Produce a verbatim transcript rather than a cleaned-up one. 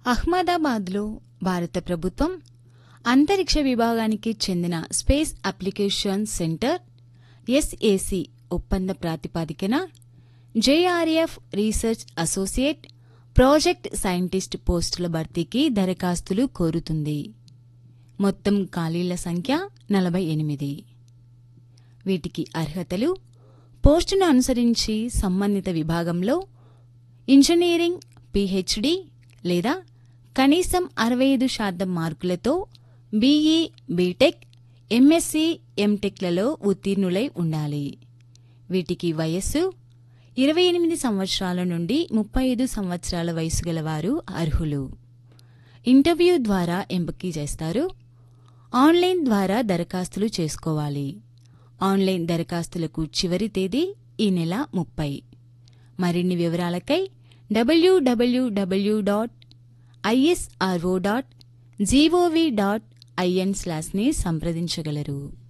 అహ్మదాబాద్లో భారత ప్రభుత్వం అంతరిక్ష విభాగానికి చెందిన స్పేస్ అప్లికేషన్ సెంటర్ ఎస్ఏసి ఒప్పంద ప్రాతిపదికన JRF research associate project scientist పోస్టుల భర్తీకి దరఖాస్తులు కోరుతుంది. మొత్తం ఖాళీల సంఖ్య నలభై ఎనిమిది. వీటికి అర్హతలు: పోస్టును అనుసరించి సంబంధిత విభాగంలో ఇంజనీరింగ్ పీహెచ్డీ లేదా కనీసం అరవై ఐదు శాతం మార్కులతో బీఈ, బీటెక్, ఎంఎస్సీ, ఎంటెక్లలో ఉత్తీర్ణులై ఉండాలి. వీటికి వయస్సు ఇరవై ఎనిమిది సంవత్సరాల నుండి ముప్పై ఐదు సంవత్సరాల వయసు గలవారు అర్హులు. ఇంటర్వ్యూ ద్వారా ఎంపిక చేస్తారు. ఆన్లైన్ ద్వారా దరఖాస్తులు చేసుకోవాలి. ఆన్లైన్ దరఖాస్తులకు చివరి తేదీ ఈ నెల ముప్పై. మరిన్ని వివరాలకై డబ్ల్యూడబ్ల్యూడబ్ల్యూ dot ISRO dot GOV dot IN స్లాష్ని సంప్రదించగలరు.